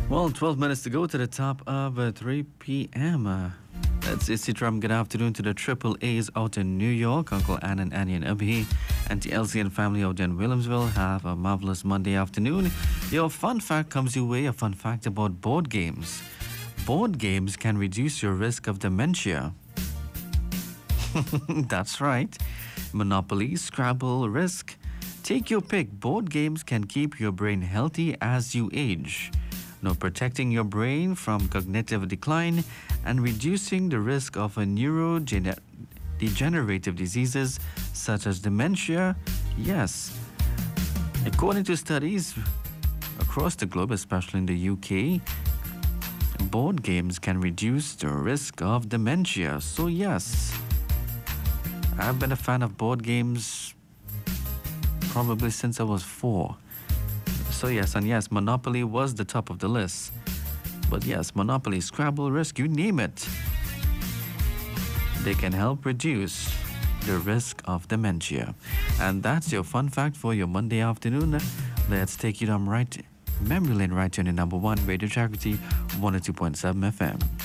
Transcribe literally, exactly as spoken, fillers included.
Well, twelve minutes to go to the top of uh, three p.m. Uh, that's Isitram. Good afternoon to the triple A's out in New York. Uncle Ann and Annie and Abhi. And the Elsie and family out in Williamsville. Have a marvelous Monday afternoon. Your fun fact comes your way. A fun fact about board games. Board games can reduce your risk of dementia. That's right. Monopoly, Scrabble, Risk. Take your pick. Board games can keep your brain healthy as you age. No, protecting your brain from cognitive decline and reducing the risk of a neurodegenerative diseases such as dementia. Yes. According to studies across the globe, especially in the U K, board games can reduce the risk of dementia. So yes, I've been a fan of board games probably since I was four. So yes, and yes, Monopoly was the top of the list. But yes, Monopoly, Scrabble, Risk, you name it. They can help reduce the risk of dementia. And that's your fun fact for your Monday afternoon. Let's take you down right, memory lane right to the number one radio charity, one oh two point seven F M.